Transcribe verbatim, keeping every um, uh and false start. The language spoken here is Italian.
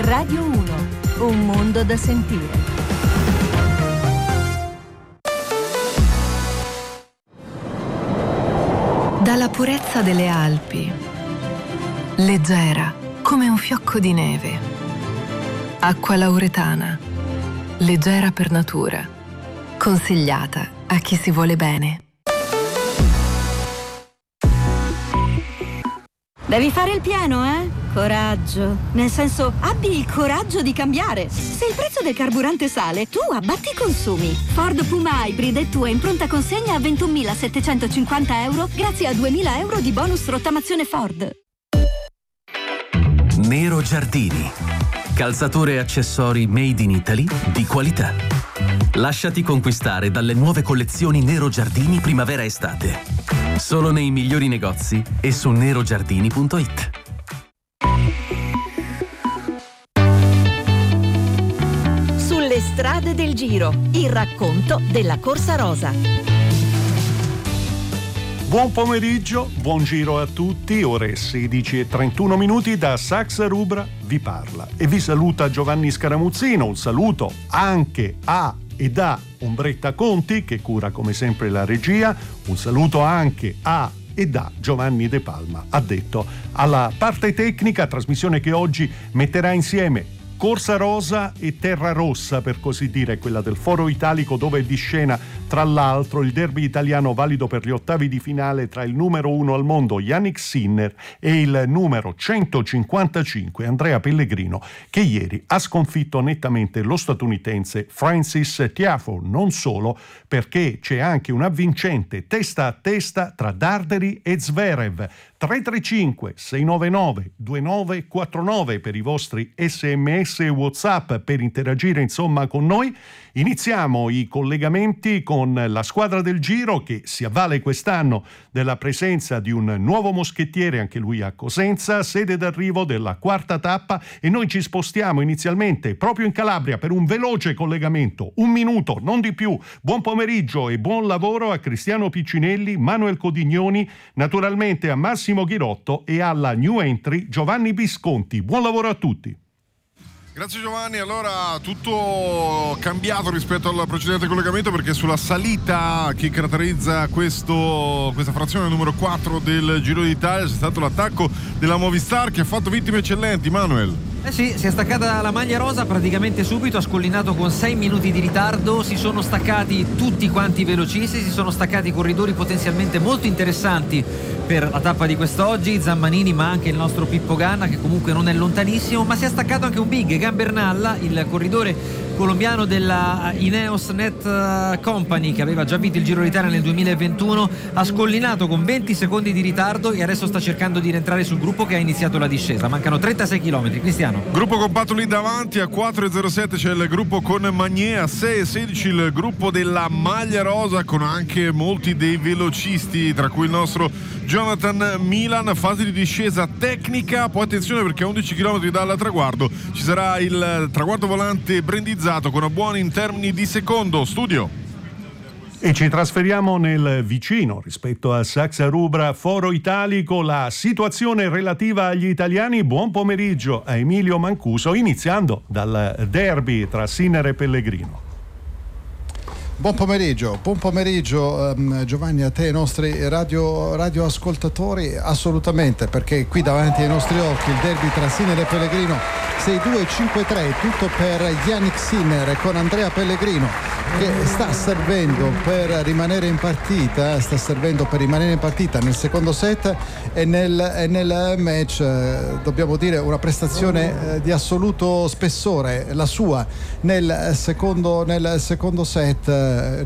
Radio uno, un mondo da sentire. Dalla purezza delle Alpi, leggera come un fiocco di neve. Acqua lauretana, leggera per natura, consigliata a chi si vuole bene. Devi fare il pieno, eh? Coraggio. Nel senso, abbi il coraggio di cambiare. Se il prezzo del carburante sale, tu abbatti i consumi. Ford Puma Hybrid è tua in pronta consegna a ventunomilasettecentocinquanta euro grazie a duemila euro di bonus rottamazione Ford. Nero Giardini. Calzature e accessori made in Italy di qualità. Lasciati conquistare dalle nuove collezioni Nero Giardini primavera-estate. Solo nei migliori negozi e su nerogiardini punto it. Sulle strade del Giro, il racconto della Corsa Rosa. Buon pomeriggio, buon giro a tutti, ore sedici e trentuno minuti da Saxa Rubra vi parla e vi saluta Giovanni Scaramuzzino. Un saluto anche a e da Ombretta Conti che cura come sempre la regia, un saluto anche a e da Giovanni De Palma, addetto alla parte tecnica, trasmissione che oggi metterà insieme Corsa Rosa e Terra Rossa, per così dire, quella del Foro Italico, dove è di scena tra l'altro il derby italiano valido per gli ottavi di finale tra il numero uno al mondo Yannick Sinner e il numero centocinquantacinque Andrea Pellegrino, che ieri ha sconfitto nettamente lo statunitense Francis Tiafoe. Non solo, perché c'è anche una vincente testa a testa tra Darderi e Zverev. tre tre cinque sei nove nove due nove quattro nove per i vostri sms e WhatsApp per interagire insomma con noi. Iniziamo i collegamenti con la squadra del Giro, che si avvale quest'anno della presenza di un nuovo moschettiere, anche lui a Cosenza, sede d'arrivo della quarta tappa, e noi ci spostiamo inizialmente proprio in Calabria per un veloce collegamento, un minuto, non di più. Buon pomeriggio e buon lavoro a Cristiano Piccinelli, Manuel Codignoni, naturalmente a Massimo Ghirotto e alla new entry Giovanni Visconti. Buon lavoro a tutti. Grazie Giovanni. Allora, tutto cambiato rispetto al precedente collegamento, perché sulla salita che caratterizza questo, questa frazione numero quattro del Giro d'Italia c'è stato l'attacco della Movistar che ha fatto vittime eccellenti. Manuel. Eh sì, si è staccata la maglia rosa praticamente subito, ha scollinato con sei minuti di ritardo, si sono staccati tutti quanti velocisti, si sono staccati corridori potenzialmente molto interessanti per la tappa di quest'oggi, Zammanini ma anche il nostro Pippo Ganna, che comunque non è lontanissimo, ma si è staccato anche un big, Gambernalla, il corridore colombiano della Ineos Net Company, che aveva già vinto il Giro d'Italia nel duemilaventuno, ha scollinato con venti secondi di ritardo e adesso sta cercando di rientrare sul gruppo che ha iniziato la discesa. Mancano trentasei chilometri. Cristiano. Gruppo compatto lì davanti, a quattro e zero sette c'è il gruppo con Magnier, a sei e sedici il gruppo della maglia rosa con anche molti dei velocisti, tra cui il nostro Jonathan Milan. Fase di discesa tecnica, poi attenzione perché a undici chilometri dal traguardo ci sarà il traguardo volante brandizzato con buoni in termini di secondo. Studio. E ci trasferiamo nel vicino, rispetto a Saxa Rubra, Foro Italico, la situazione relativa agli italiani. Buon pomeriggio a Emilio Mancuso, iniziando dal derby tra Sinner e Pellegrino. Buon pomeriggio, buon pomeriggio um, Giovanni, a te e ai nostri radio, radioascoltatori. Assolutamente, perché qui davanti ai nostri occhi il derby tra Sinner e Pellegrino, sei due cinque tre, tutto per Yannick Sinner con Andrea Pellegrino che sta servendo per rimanere in partita, sta servendo per rimanere in partita nel secondo set e nel, e nel match, eh, dobbiamo dire una prestazione eh, di assoluto spessore la sua nel secondo, nel secondo set, eh,